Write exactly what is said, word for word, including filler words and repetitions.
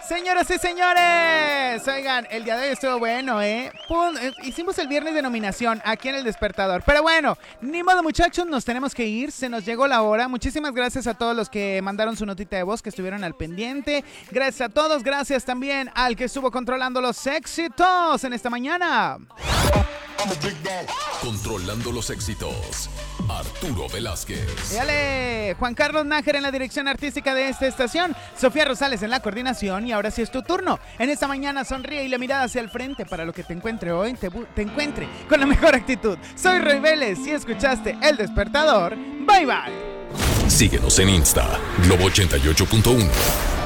Señoras y señores, oigan, el día de hoy estuvo bueno, ¿eh? Pum, eh, hicimos el viernes de nominación aquí en El Despertador. Pero bueno, ni modo muchachos, nos tenemos que ir, se nos llegó la hora. Muchísimas gracias a todos los que mandaron su notita de voz, que estuvieron al pendiente. Gracias a todos, gracias también al que estuvo controlando los éxitos en esta mañana. Controlando los éxitos, Arturo Velázquez. Dale, Juan Carlos Nájera en la dirección artística de esta estación, Sofía Rosales en la coordinación y ahora sí es tu turno. En esta mañana sonríe y la mirada hacia el frente para lo que te encuentre hoy, te, te encuentre con la mejor actitud. Soy Roy Vélez y escuchaste El Despertador. Bye bye. Síguenos en Insta, Globo ochenta y ocho punto uno.